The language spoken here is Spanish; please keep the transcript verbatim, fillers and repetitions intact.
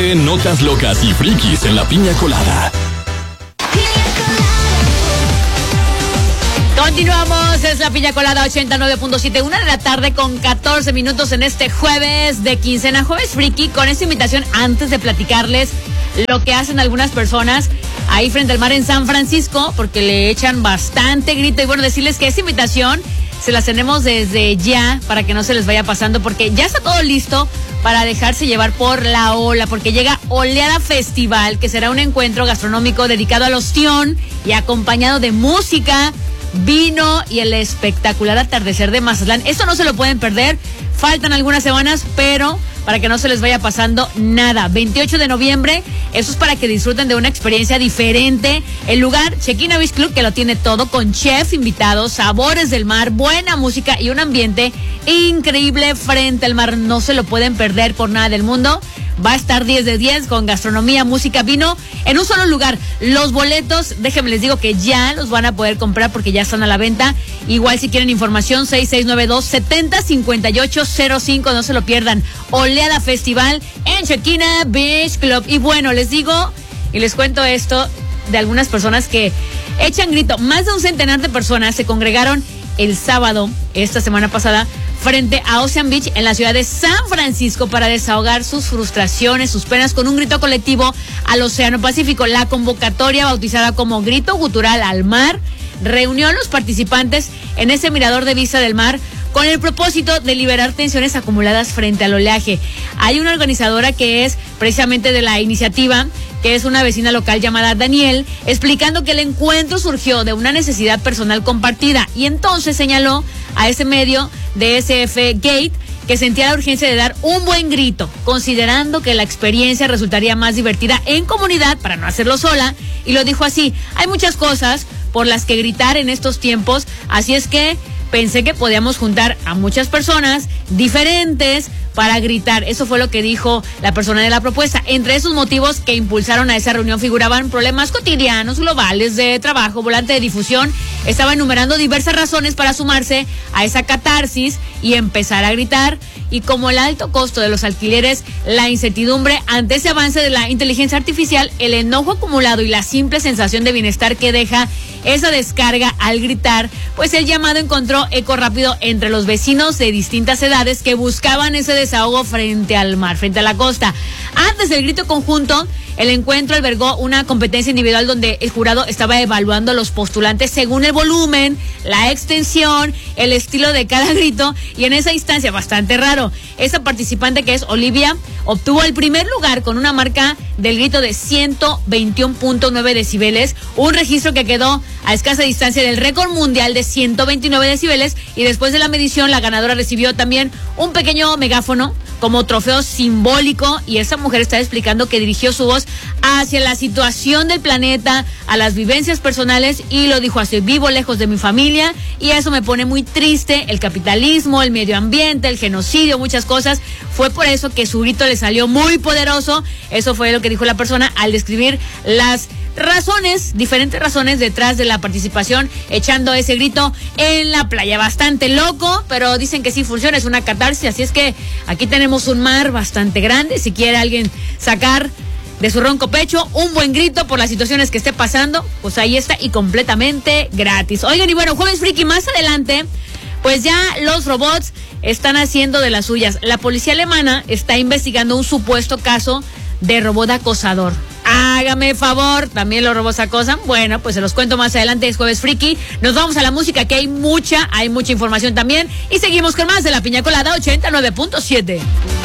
Notas locas y frikis en la piña colada. Continuamos, es la piña colada ochenta y nueve punto siete, una de la tarde con catorce minutos en este jueves de quincena, jueves friki, con esta invitación antes de platicarles lo que hacen algunas personas ahí frente al mar en San Francisco, porque le echan bastante grito. Y bueno, decirles que esta invitación se las tenemos desde ya para que no se les vaya pasando, porque ya está todo listo para dejarse llevar por la ola, porque llega Oleada Festival, que será un encuentro gastronómico dedicado al ostión y acompañado de música, vino y el espectacular atardecer de Mazatlán. Esto no se lo pueden perder, faltan algunas semanas, pero para que no se les vaya pasando nada. veintiocho de noviembre, eso es para que disfruten de una experiencia diferente. El lugar, Check-in Beach Club, que lo tiene todo, con chef invitados, sabores del mar, buena música y un ambiente increíble frente al mar. No se lo pueden perder por nada del mundo. Va a estar diez de diez con gastronomía, música, vino en un solo lugar. Los boletos, déjenme les digo que ya los van a poder comprar porque ya están a la venta. Igual si quieren información, seis seis nueve dos, siete cero cinco ocho cero cinco, no se lo pierdan. Oleada Festival en Check-in Beach Club. Y bueno, les digo y les cuento esto de algunas personas que echan grito. Más de un centenar de personas se congregaron el sábado, esta semana pasada, frente a Ocean Beach en la ciudad de San Francisco para desahogar sus frustraciones, sus penas con un grito colectivo al Océano Pacífico. La convocatoria, bautizada como Grito Gutural al Mar, reunió a los participantes en ese mirador de vista del mar con el propósito de liberar tensiones acumuladas frente al oleaje. Hay una organizadora que es precisamente de la iniciativa, que es una vecina local llamada Daniel, explicando que el encuentro surgió de una necesidad personal compartida, y entonces señaló a ese medio de S F Gate que sentía la urgencia de dar un buen grito, considerando que la experiencia resultaría más divertida en comunidad para no hacerlo sola, y lo dijo así: hay muchas cosas por las que gritar en estos tiempos, así es que pensé que podíamos juntar a muchas personas diferentes para gritar. Eso fue lo que dijo la persona de la propuesta. Entre esos motivos que impulsaron a esa reunión figuraban problemas cotidianos, globales, de trabajo, volante de difusión. Estaba enumerando diversas razones para sumarse a esa catarsis y empezar a gritar. Y como el alto costo de los alquileres, la incertidumbre ante ese avance de la inteligencia artificial, el enojo acumulado y la simple sensación de bienestar que deja esa descarga al gritar, pues el llamado encontró eco rápido entre los vecinos de distintas edades que buscaban ese desahogo frente al mar, frente a la costa. Antes del grito conjunto, el encuentro albergó una competencia individual donde el jurado estaba evaluando a los postulantes según el volumen, la extensión, el estilo de cada grito, y en esa instancia, bastante raro, esa participante, que es Olivia, obtuvo el primer lugar con una marca del grito de ciento veintiuno punto nueve decibeles, un registro que quedó a escasa distancia del récord mundial de ciento veintinueve decibeles, y después de la medición la ganadora recibió también un pequeño megáfono como trofeo simbólico, y esa mujer está explicando que dirigió su voz hacia la situación del planeta, a las vivencias personales, y lo dijo así: vivo lejos de mi familia y eso me pone muy triste, el capitalismo, el medio ambiente, el genocidio, muchas cosas. Fue por eso que su grito le salió muy poderoso. Eso fue lo que dijo la persona al describir las razones, diferentes razones detrás de la participación, echando ese grito en la playa. Bastante loco, pero dicen que sí funciona, es una catarsis, así es que aquí tenemos un mar bastante grande. Si quiere alguien sacar de su ronco pecho un buen grito por las situaciones que esté pasando, pues ahí está, y completamente gratis. Oigan, y bueno, jueves friki, más adelante, pues ya los robots están haciendo de las suyas. La policía alemana está investigando un supuesto caso de robot acosador. Hágame favor, ¿también los robots acosan? Bueno, pues se los cuento más adelante, es jueves friki. Nos vamos a la música, que hay mucha, hay mucha información también, y seguimos con más de la piña colada ochenta y nueve punto siete.